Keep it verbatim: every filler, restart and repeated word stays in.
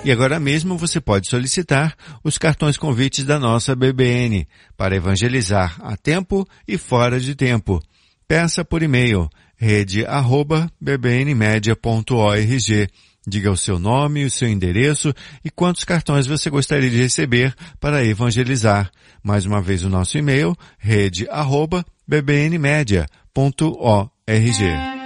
E agora mesmo você pode solicitar os cartões convites da nossa B B N para evangelizar a tempo e fora de tempo. Peça por e-mail rede arroba b b n media ponto org. Diga o seu nome, o seu endereço e quantos cartões você gostaria de receber para evangelizar. Mais uma vez o nosso e-mail rede arroba b b n media ponto org.